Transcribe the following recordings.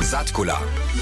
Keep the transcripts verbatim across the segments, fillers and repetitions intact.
Zatkula.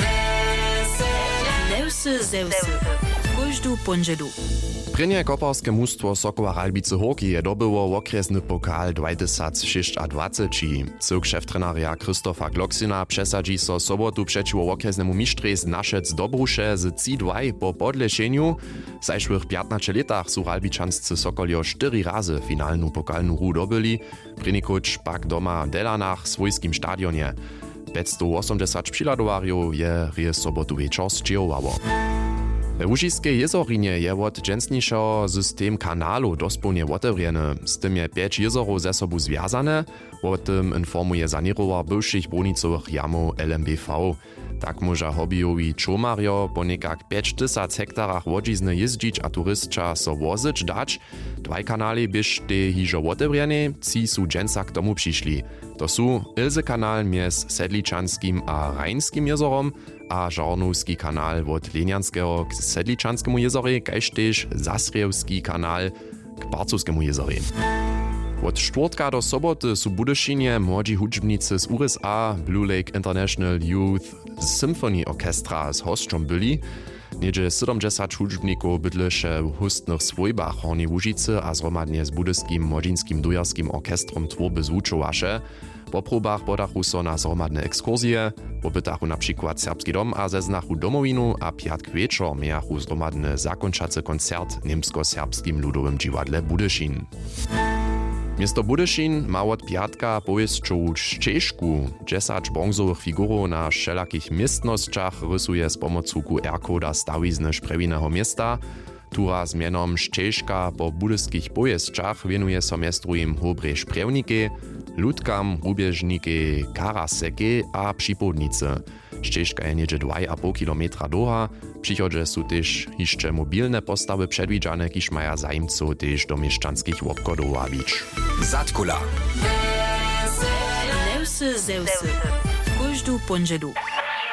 Lewsy zewsy. Kóždu ponžedu. Prynje koparske mustwo Sokoła Ralbice Horki je dobyło okresny pokal dwa tysiące dwadzieścia. Cyk szef-trenaria Krzysztofa Gloksina przesadzi so sobotu przeciwko okresnemu mistrzej z Naszec Dobrusze z C dwa po podleszeniu. W zajszłych piętnastu latach su Ralbiczanscy Sokolio cztery razy finalną pokalną hru dobyli. Prynikuć pak doma w Delanach w swojskim stadionie. pięćset osiemdziesiąt przyladowariów je rie sobotu wieczor zdziejowało. We Łužiskej jezorinie je od dźensnišeho system kanalu dospołnie otewrjeny. Z tym je pięć jezorów ze sobą związane. O tym informuje sanierowar bywszych brunicowych jamów L M B V. Tak może hobbyjowi čomarjo po nekak pięć tysięcy hektarach wodzizny jeździć a turystča so wozyć dać. Dwaj kanale byś te hižo otewrjene, ci su dźensa k tomu přišli. To su Ilse kanal mies Sedliczanskim a Rajnskim jezorom a Żarnowski kanal od Lenianskiego k Sedliczanskiemu jezorze, kaž tež Zasrjevski kanal k Barcowskiemu jezorze. Od czwartka do soboty su Budyšinie młodzi hudžbnicy z U S A Blue Lake International Youth Symphony Orchestra z hosťom byli. Niedzie siedemdziesiąt hudžbników bydleše w hustnych swojbach Hornej Łužicy a zromadnie z Budyskim Młodzinskim dujarskim orkestrom tworby zvučowaše. Po próbach podachu so na zromadne ekskursje, popytachu na przykład Serbski dom a zeznachu domowinu a piatk wieczor miachu zromadny zakończacy koncert w niemsko-serbskim ludowym dziwadle Budyšin. Miesto Budyšin ma od piatka powieścią ścieżku. dziesięć bronzowych figurów na wszelakich miestnościach rysuje z pomocą Q R-koda stawizny szprewinnego miasta. Tura z mienom ścieżka po budyskich powieściach wienuje so miastrujem hobre szprewniki, ludkam, rubieżniki, karaseki a przypodnice. Ścieżka je niedzie dwa i pół kilometra długa. Przychodzie su też jeszcze mobilne postawy przedwidziane, kiż maja zajmców też do mieszczanskich obchodów wabić. Zatkula. Lewsy zewsy. Kóždu ponžedu.